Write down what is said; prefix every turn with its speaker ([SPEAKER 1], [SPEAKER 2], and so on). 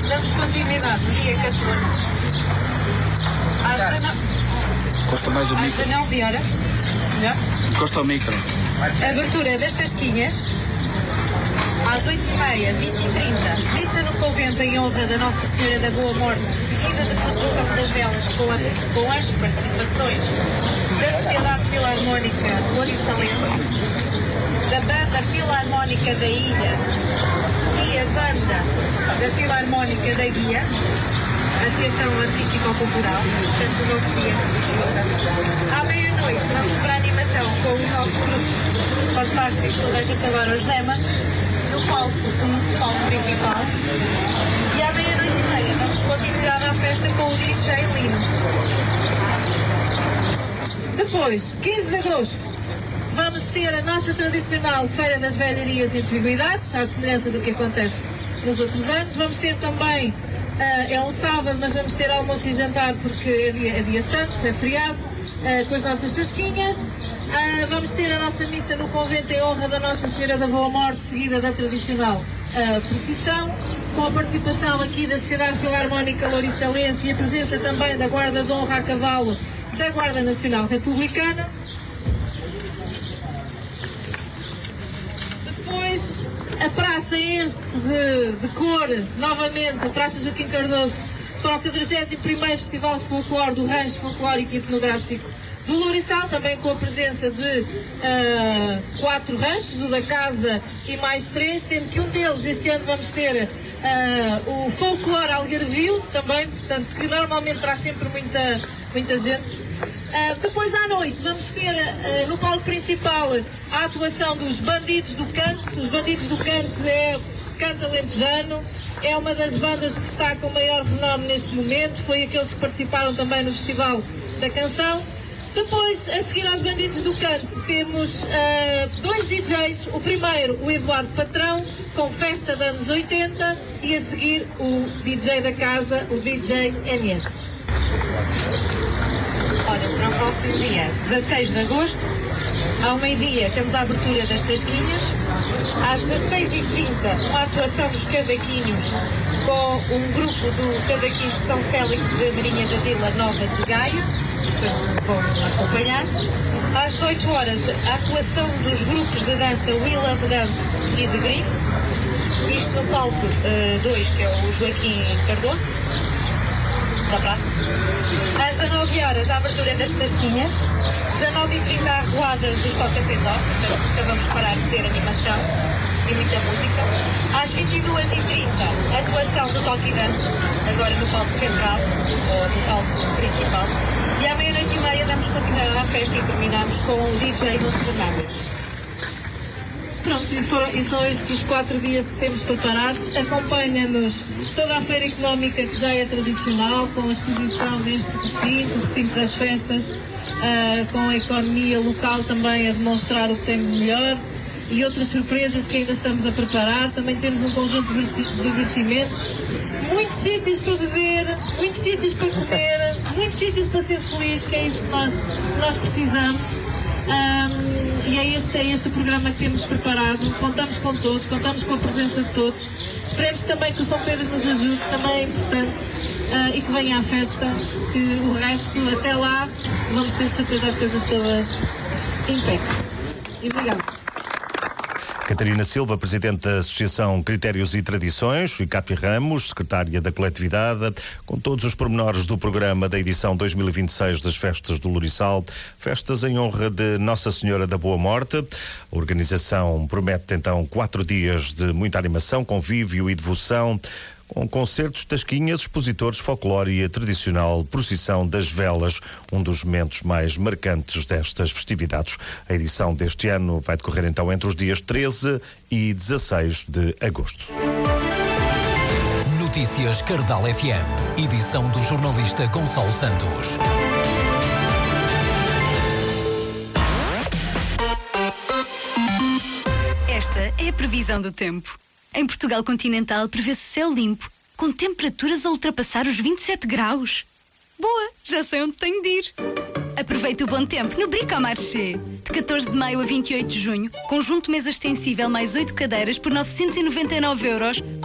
[SPEAKER 1] Damos continuidade no dia 14.
[SPEAKER 2] Encosta mais o micro.
[SPEAKER 1] Às 19 horas. Senhor?
[SPEAKER 2] Encosta o micro.
[SPEAKER 1] Abertura das tasquinhas. Às 8h30, 20h30, missa no convento em honra da Nossa Senhora da Boa Morte, seguida da procissão das velas com as participações da Sociedade Filarmónica Loriçalense, da Banda Filarmónica da Ilha e a Banda da Filarmónica da Guia, Associação Artístico-Cultural, portanto o nosso dia religioso. À meia-noite vamos para a animação com o nosso grupo fantástico, toda a gente adora os Dema, no palco principal. E à meia-noite e meia vamos continuar à festa com o DJ Lino.
[SPEAKER 3] Depois, 15 de agosto, vamos ter a nossa tradicional Feira das Velharias e Antiguidades, à semelhança do que acontece nos outros anos. Vamos ter também, é um sábado, mas vamos ter almoço e jantar porque é dia santo, é feriado, com as nossas tasquinhas. Vamos ter a nossa missa no convento em honra da Nossa Senhora da Boa Morte, seguida da tradicional procissão, com a participação aqui da Sociedade Filarmónica Loriçalense e a presença também da Guarda de Honra a Cavalo da Guarda Nacional Republicana. Depois, a praça enche de cor, novamente, a Praça Joaquim Cardoso, para o 41º Festival de Folclore do Rancho Folclórico e Etnográfico do Louriçal, também com a presença de 4 ranchos, o da casa e mais 3, sendo que um deles, este ano vamos ter o Folclore Algarvio, também, portanto, que normalmente traz sempre muita gente. Depois à noite vamos ter no palco principal a atuação dos Bandidos do Canto. Os Bandidos do Canto é canto alentejano, é uma das bandas que está com maior renome neste momento, foi aqueles que participaram também no Festival da Canção. Depois, a seguir aos Bandidos do Canto, temos 2 DJs. O primeiro, o Eduardo Patrão, com Festa de anos 80, e a seguir o DJ da casa, o DJ MS.
[SPEAKER 1] Olha, para o próximo dia, 16 de agosto, ao meio-dia, temos a abertura das tasquinhas. Às 16h30, uma atuação dos cavaquinhos com um grupo do Cavaquinhos de São Félix de Marinha da Vila Nova de Gaia. Portanto, vão acompanhar. Às 18 horas, a atuação dos grupos de dança We Love Dance e The Green. Isto no palco 2, que é o Joaquim Cardoso, da praça. Às 19 horas, a abertura das tasquinhas. 19h30, a arruada dos Toca-Sem-Dó. Portanto, acabamos de parar de ter animação e muita música. Às 22h30, a atuação do Toque e Dança, agora no palco central, ou no palco principal. E à meia-noite e meia damos continuidade à festa e terminamos com o DJ Nuno Fernandes.
[SPEAKER 3] Pronto, e são estes os 4 dias que temos preparados. Acompanha-nos toda a feira económica, que já é tradicional, com a exposição deste recinto das festas, com a economia local também a demonstrar o que tem de melhor, e outras surpresas que ainda estamos a preparar. Também temos um conjunto de divertimentos, muitos sítios para beber, muitos sítios para comer, muitos sítios para ser feliz, que é isso que nós precisamos. E é este o programa que temos preparado. Contamos com todos, contamos com a presença de todos. Esperemos também que o São Pedro nos ajude, também é importante, e que venha à festa, que o resto, até lá, vamos ter de certeza as coisas todas em pé. E obrigado.
[SPEAKER 4] Catarina Silva, presidente da Associação Critérios e Tradições, e Cátia Ramos, secretária da coletividade, com todos os pormenores do programa da edição 2026 das Festas do Louriçal, festas em honra de Nossa Senhora da Boa Morte. A organização promete então 4 dias de muita animação, convívio e devoção, com concertos, tasquinhas, expositores, folclore e a tradicional procissão das velas, um dos momentos mais marcantes destas festividades. A edição deste ano vai decorrer então entre os dias 13 e 16 de agosto.
[SPEAKER 5] Notícias Cardal FM, edição do jornalista Gonçalo Santos.
[SPEAKER 6] Esta é a previsão do tempo. Em Portugal continental prevê-se céu limpo, com temperaturas a ultrapassar os 27 graus. Boa, já sei onde tenho de ir. Aproveite o bom tempo no Bricomarché. De 14 de maio a 28 de junho, conjunto mesa extensível mais 8 cadeiras por 999 €.